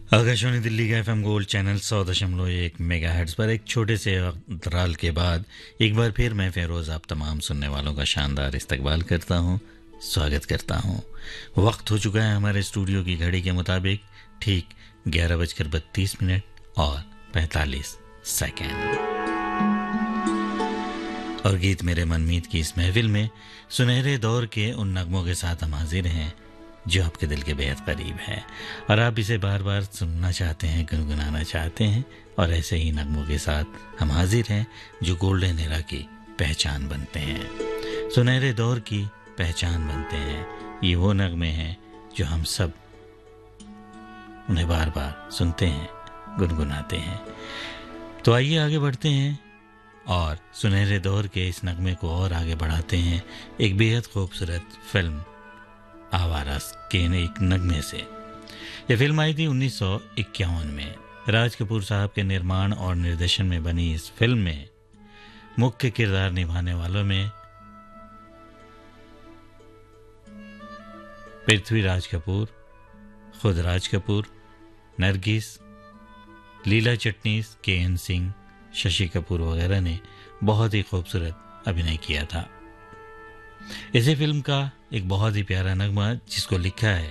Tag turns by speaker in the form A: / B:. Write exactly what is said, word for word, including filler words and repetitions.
A: आकाशवाणी दिल्ली का FM gold channel सौ दशमलव एक मेगा हेर्ट्ज पर एक छोटे से अंतराल के बाद एक बार फिर मैं फेरोज आप तमाम सुनने वालों का शानदार इस्तकबाल करता हूं, स्वागत करता हूं। वक्त हो चुका है हमारे स्टूडियो की घड़ी के मुताबिक ठीक ग्यारह बजकर बत्तीस मिनट और पैंतालीस सेकेंड। और गीत मेरे मनमीत की इस महफिल में सुनहरे दौर के उन नगमों के साथ हम हाजिर हैं जो आपके दिल के बेहद करीब है और आप इसे बार बार सुनना चाहते हैं, गुनगुनाना चाहते हैं। और ऐसे ही नगमों के साथ हम हाजिर हैं जो गोल्डन एरा की पहचान बनते हैं, सुनहरे दौर की पहचान बनते हैं। ये वो नगमे हैं जो हम सब उन्हें बार बार सुनते हैं, गुनगुनाते हैं। तो आइए आगे बढ़ते हैं और सुनहरे दौर के इस नगमे को और आगे बढ़ाते हैं एक बेहद खूबसूरत फिल्म आवारा के एक नगमे से। यह फिल्म आई थी उन्नीस सौ इक्यावन में। राज कपूर साहब के निर्माण और निर्देशन में बनी इस फिल्म में मुख्य किरदार निभाने वालों में पृथ्वीराज कपूर, खुद राज कपूर, नरगिस, लीला चिटनीस, के एन सिंह, शशि कपूर वगैरह ने बहुत ही खूबसूरत अभिनय किया था। इसी फिल्म का एक बहुत ही प्यारा नगमा जिसको लिखा है